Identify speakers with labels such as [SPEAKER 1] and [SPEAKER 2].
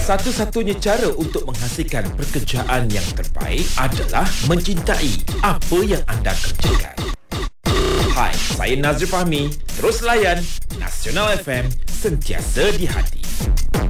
[SPEAKER 1] Satu-satunya cara untuk menghasilkan pekerjaan yang terbaik adalah mencintai apa yang anda kerjakan. Hai, saya Nazri Fahmi. Terus layan Nasional FM, sentiasa di hati.